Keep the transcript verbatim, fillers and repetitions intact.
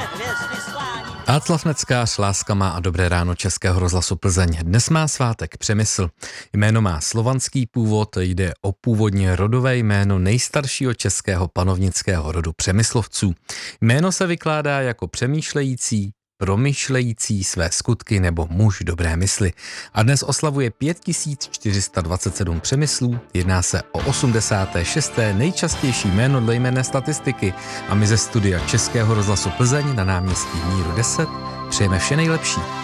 Václav Neckář, Láska má a dobré ráno Českého rozhlasu Plzeň. Dnes má svátek Přemysl. Jméno má slovanský původ, jde o původně rodové jméno nejstaršího českého panovnického rodu Přemyslovců. Jméno se vykládá jako přemýšlející, promyšlející své skutky nebo muž dobré mysli. A dnes oslavuje pět tisíc čtyři sta dvacet sedm přemyslů, jedná se o osmdesáté šesté nejčastější jméno dle jmenné statistiky a my ze studia Českého rozhlasu Plzeň na náměstí Míru deset přejeme vše nejlepší.